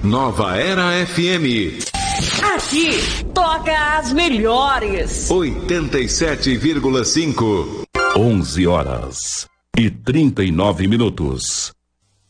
Nova Era FM. Aqui toca as melhores. 87,5. 11h39.